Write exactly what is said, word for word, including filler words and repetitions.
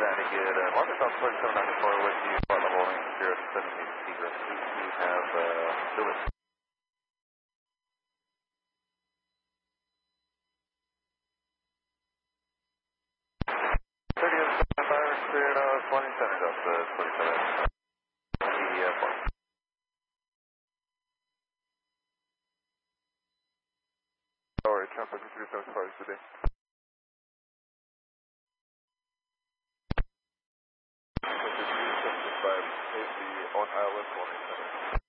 Very good. Uh, Marcus on forty-seven ninety-four with you. Flight level zero seven eight Seagrass eight. We have uh, Lewis. thirty of the fire, cleared uh, twenty center Delta forty-seven. The uh, point. Alright, traffic three seven five today. three seven five, safety on island one eight seven.